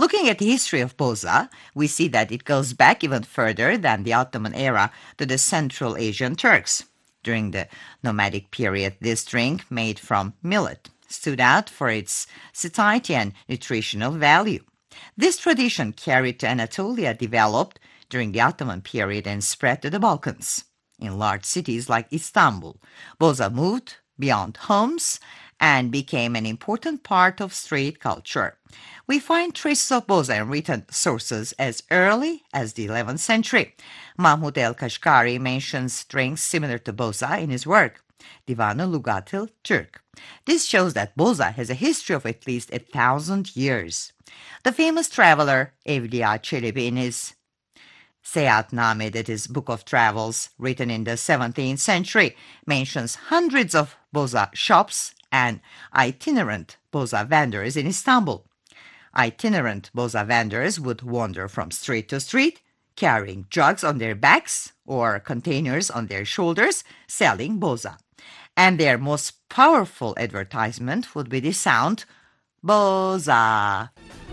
Looking at the history of boza, we see that it goes back even further than the Ottoman era to the Central Asian Turks. During the nomadic period, this drink, made from millet, stood out for its satiety and nutritional value. This tradition, carried to Anatolia, developed during the Ottoman period and spread to the Balkans. In large cities like Istanbul, boza moved beyond homes and became an important part of street culture. We find traces of boza in written sources as early as the 11th century. Mahmud el-Kashgari mentions drinks similar to boza in his work, Divan-ı Lugat-ı Türk. This shows that boza has a history of at least 1,000 years. The famous traveler Evliya Çelebi, in his Seyahatname, that is Book of Travels, written in the 17th century, mentions hundreds of boza shops and itinerant boza vendors in Istanbul. Itinerant boza vendors would wander from street to street, carrying jugs on their backs or containers on their shoulders, selling boza. And their most powerful advertisement would be the sound, boza.